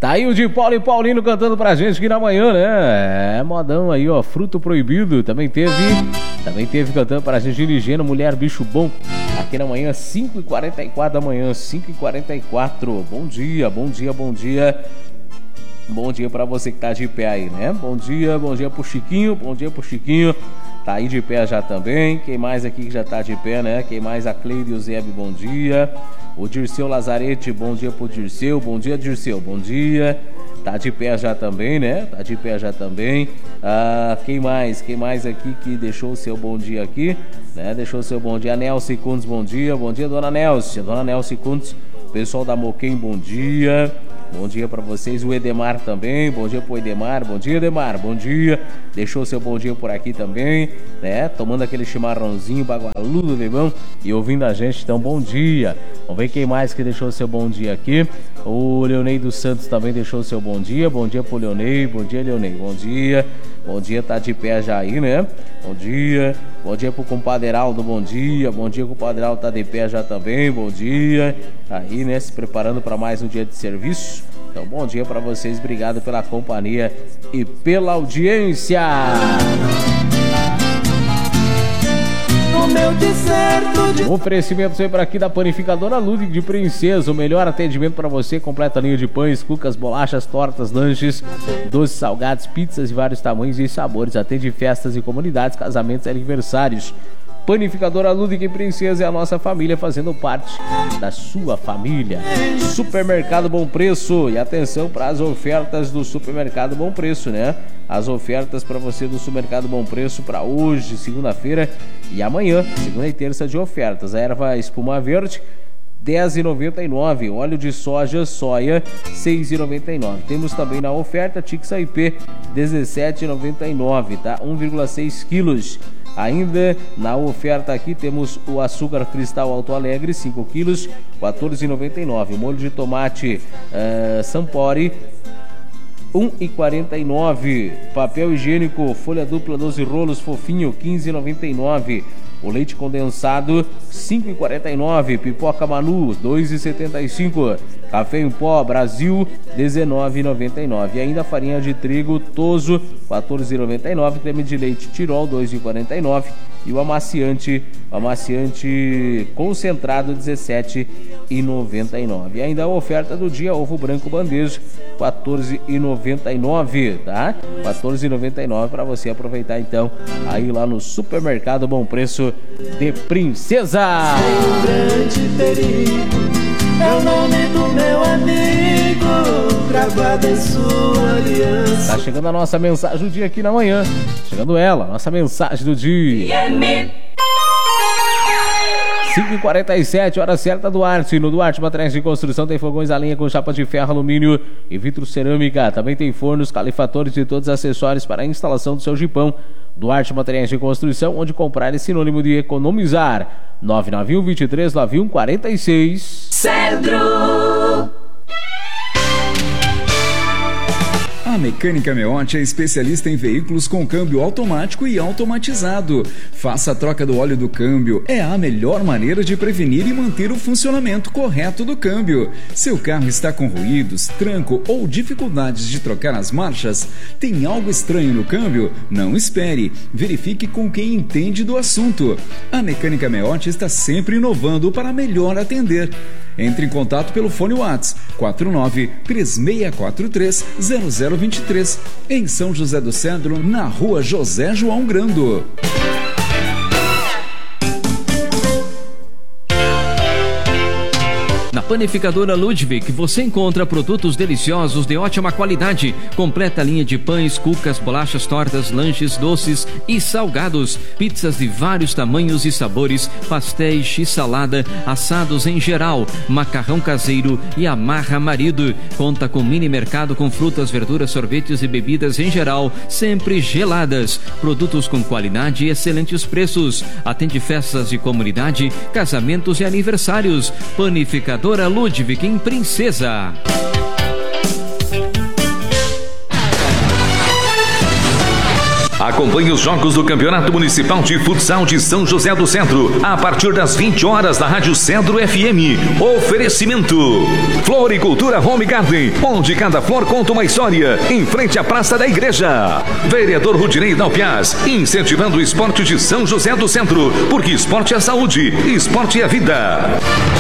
Tá aí o de Paulo e Paulino cantando pra gente aqui na manhã, né? É modão aí, ó. Fruto Proibido. Também teve cantando pra gente dirigindo Mulher Bicho Bom. Aqui na manhã, 5h44 da manhã, 5h44. Bom dia, bom dia, bom dia. Bom dia pra você que tá de pé aí, né? Bom dia pro Chiquinho, bom dia pro Chiquinho. Tá aí de pé já também. Quem mais aqui que já tá de pé, né? Quem mais? A Cleide e o Zeb, bom dia. O Dirceu Lazarete, bom dia pro Dirceu. Bom dia, Dirceu, bom dia. Tá de pé já também, né? Tá de pé já também. Quem mais? Quem mais aqui que deixou o seu bom dia aqui, né? Deixou o seu bom dia. A Nelce Cundes, bom dia. Bom dia, dona Nelce. Dona Nelce Cundes. Pessoal da Moquém, bom dia. Bom dia pra vocês, o Edemar também, bom dia pro Edemar, bom dia Edemar, bom dia, deixou seu bom dia por aqui também, né, tomando aquele chimarrãozinho bagualudo, Lebão, e ouvindo a gente, então bom dia. Vamos ver quem mais que deixou seu bom dia aqui. O Leonei dos Santos também deixou seu bom dia pro Leonei, bom dia Leonei, bom dia, tá de pé já aí, né, bom dia pro compadre Heraldo, bom dia, compadre Heraldo tá de pé já também, bom dia, aí, né, se preparando para mais um dia de serviço. Então, bom dia para vocês, obrigado pela companhia e pela audiência. Oferecimento sempre aqui da Panificadora Ludwig de Princesa, o melhor atendimento para você, completa linha de pães, cucas, bolachas, tortas, lanches, doces, salgados, pizzas de vários tamanhos e sabores, atende festas e comunidades, casamentos e aniversários. Panificadora Ludwig Princesa é a nossa família fazendo parte da sua família. Supermercado Bom Preço, e atenção para as ofertas do Supermercado Bom Preço, né? As ofertas para você do Supermercado Bom Preço para hoje, segunda-feira e amanhã, segunda e terça de ofertas. A erva espuma verde R$10,99, óleo de soja R$6,99. Temos também na oferta Tixa IP R$17,99, tá? 1,6 quilos. Ainda na oferta aqui temos o açúcar cristal Alto Alegre, 5 quilos, R$14,99. O molho de tomate Sampori, R$1,49. Papel higiênico folha dupla 12 rolos fofinho, R$15,99. O leite condensado, R$5,49. Pipoca Manu, R$2,75. Café em pó Brasil, R$19,99. E ainda farinha de trigo Toso, R$14,99. Creme de leite Tirol, R$2,49. E o amaciante concentrado, R$17,99. E ainda a oferta do dia, ovo branco bandeja, R$14,99, tá? R$14,99 para você aproveitar então aí lá no Supermercado Bom Preço de Princesa. Um grande perigo é o nome do meu amigo, gravado em sua aliança. Tá chegando a nossa mensagem do dia aqui na manhã. Chegando ela, nossa mensagem do dia. 5h47, hora certa, Duarte. No Duarte Materiais de Construção tem fogões a lenha com chapa de ferro, alumínio e vidro cerâmica. Também tem fornos, calefatores e todos os acessórios para a instalação do seu jipão. Duarte Materiais de Construção, onde comprar é sinônimo de economizar. 991-23-9146. Cedro. A Mecânica Meotti é especialista em veículos com câmbio automático e automatizado. Faça a troca do óleo do câmbio. É a melhor maneira de prevenir e manter o funcionamento correto do câmbio. Seu carro está com ruídos, tranco ou dificuldades de trocar as marchas? Tem algo estranho no câmbio? Não espere. Verifique com quem entende do assunto. A Mecânica Meotti está sempre inovando para melhor atender. Entre em contato pelo fone WhatsApp 49-3643-0023 em São José do Cedro, na rua José João Grando. Na Panificadora Ludwig você encontra produtos deliciosos de ótima qualidade, completa linha de pães, cucas, bolachas, tortas, lanches, doces e salgados, pizzas de vários tamanhos e sabores, pastéis, x-salada, assados em geral, macarrão caseiro e amarra marido. Conta com mini mercado com frutas, verduras, sorvetes e bebidas em geral, sempre geladas. Produtos com qualidade e excelentes preços. Atende festas de comunidade, casamentos e aniversários. Panificadora Ludwig em Princesa. Acompanhe os jogos do Campeonato Municipal de Futsal de São José do Centro a partir das 20 horas na Rádio Centro FM. Oferecimento Floricultura Home Garden, onde cada flor conta uma história, em frente à Praça da Igreja. Vereador Rudinei Dalpiaz, incentivando o esporte de São José do Centro, porque esporte é saúde, esporte é vida.